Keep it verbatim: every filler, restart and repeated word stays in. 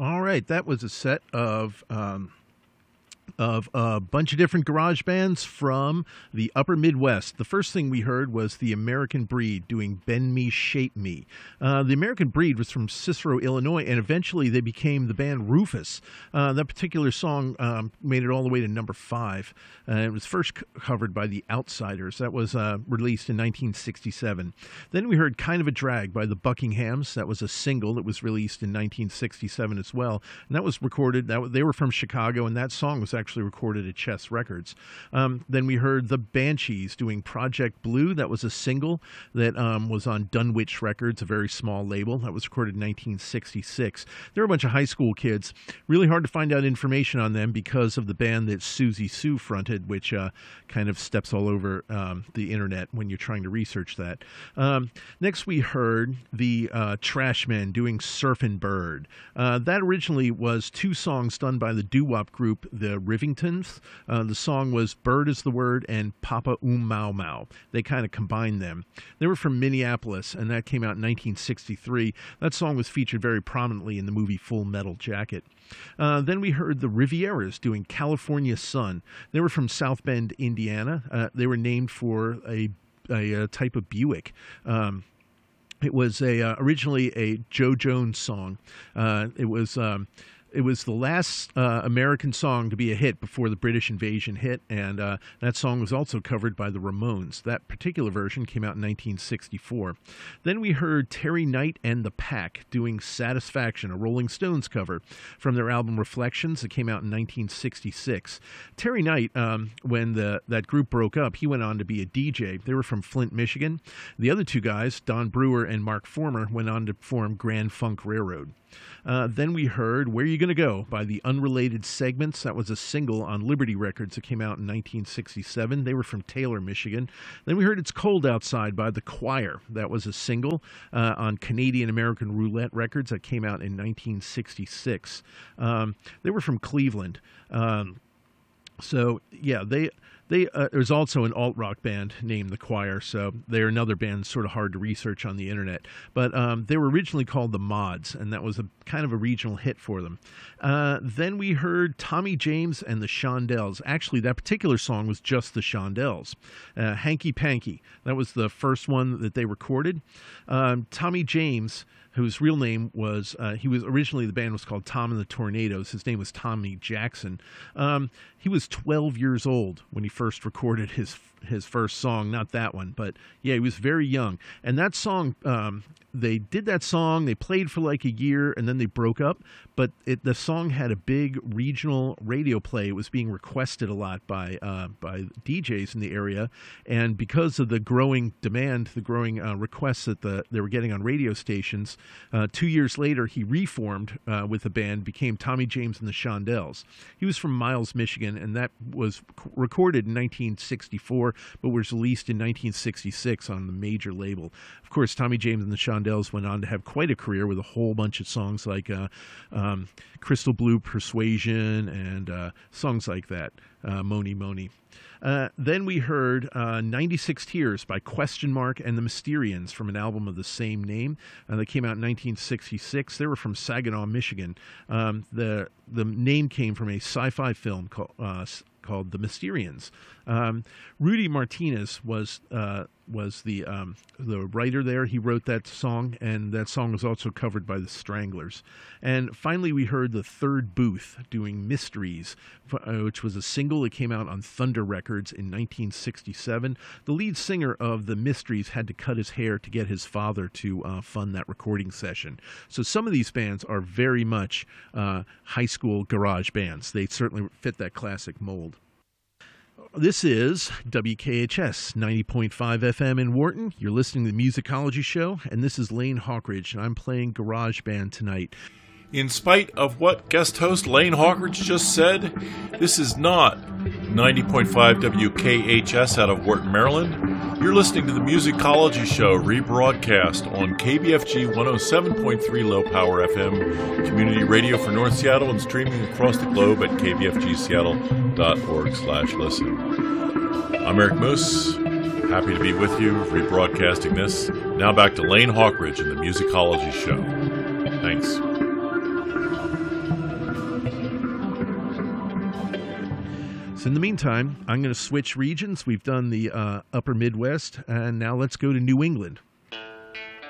All right, that was a set of um, of a bunch of different garage bands from the upper Midwest. The first thing we heard was the American Breed doing Bend Me, Shape Me. Uh, the American Breed was from Cicero, Illinois, and eventually they became the band Rufus. Uh, that particular song um, made it all the way to number five. Uh, it was first c- covered by the Outsiders. That was uh, released in nineteen sixty-seven. Then we heard Kind of a Drag by the Buckinghams. That was a single that was released in nineteen sixty-seven as well. And that was recorded, that w- they were from Chicago, and that song was actually recorded at Chess Records. Um, then we heard the Banshees doing Project Blue. That was a single that um, was on Dunwich Records, a very small label. That was recorded in nineteen sixty-six. They were a bunch of high school kids. Really hard to find out information on them because of the band that Susie Sue fronted, which uh, kind of steps all over um, the internet when you're trying to research that. Um, next we heard the uh, Trashmen doing Surfin' Bird. Uh, that originally was two songs done by the doo-wop group, the Rivingtons. Uh, the song was Bird is the Word and Papa Um Mau Mau. They kind of combined them. They were from Minneapolis, and that came out in nineteen sixty-three. That song was featured very prominently in the movie Full Metal Jacket. Uh, then we heard the Rivieras doing California Sun. They were from South Bend, Indiana. Uh, they were named for a, a, a type of Buick. Um, it was a uh, originally a Joe Jones song. Uh, it was... Um, It was the last uh, American song to be a hit before the British invasion hit, and uh, that song was also covered by the Ramones. That particular version came out in nineteen sixty-four. Then we heard Terry Knight and the Pack doing Satisfaction, a Rolling Stones cover from their album Reflections that came out in nineteen sixty-six. Terry Knight, um, when the, that group broke up, he went on to be a D J. They were from Flint, Michigan. The other two guys, Don Brewer and Mark Former, went on to form Grand Funk Railroad. Uh, then we heard Where You Gonna Go by the Unrelated Segments. That was a single on Liberty Records that came out in nineteen sixty-seven. They were from Taylor, Michigan. Then we heard It's Cold Outside by The Choir. That was a single uh, on Canadian American Roulette Records that came out in nineteen sixty-six. Um, they were from Cleveland. Um, so, yeah, they... They, uh, there's also an alt-rock band named The Choir, so they're another band sort of hard to research on the internet. But um, they were originally called The Mods, and that was a kind of a regional hit for them. Uh, then we heard Tommy James and the Shondells. Actually, that particular song was just the Shondells. Uh, Hanky Panky, that was the first one that they recorded. Um, Tommy James, whose real name was, uh, he was originally, the band was called Tom and the Tornadoes. His name was Tommy Jackson. Um, he was twelve years old when he first recorded his his first song, not that one, but yeah, he was very young. And that song, um, they did that song, they played for like a year, and then they broke up, but it, the song had a big regional radio play. It was being requested a lot by uh, by D Js in the area, and because of the growing demand, the growing uh, requests that the, they were getting on radio stations, uh, two years later, he reformed uh, with the band, became Tommy James and the Shondells. He was from Miles, Michigan, and that was recorded in nineteen sixty-four, but was released in nineteen sixty-six on the major label. Of course, Tommy James and the Shondells went on to have quite a career with a whole bunch of songs like uh, um, Crystal Blue Persuasion and uh, songs like that, uh, Moni Moni. Uh, then we heard uh, ninety-six Tears by Question Mark and the Mysterians from an album of the same name. Uh, that came out in nineteen sixty-six. They were from Saginaw, Michigan. Um, the the name came from a sci-fi film called uh, called The Mysterians. Um, Rudy Martinez was uh, was the um, the writer there. He wrote that song, and that song was also covered by the Stranglers. And finally, we heard the Third Booth doing Mysteries, which was a single that came out on Thunder Records in nineteen sixty-seven. The lead singer of the Mysteries had to cut his hair to get his father to uh, fund that recording session. So some of these bands are very much uh, high school garage bands. They certainly fit that classic mold. This is W K H S ninety point five F M in Wharton. You're listening to the Musicology Show, and this is Lane Hawkridge, and I'm playing garage band tonight. In spite of what guest host Lane Hawkridge just said, this is not ninety point five W K H S out of Wharton, Maryland. You're listening to the Musicology Show, rebroadcast on K B F G one oh seven point three Low Power F M, community radio for North Seattle, and streaming across the globe at k b f g seattle dot org slash listen. I'm Eric Moose, happy to be with you, rebroadcasting this. Now back to Lane Hawkridge and the Musicology Show. Thanks. So in the meantime, I'm going to switch regions. We've done the uh, upper Midwest, and now let's go to New England.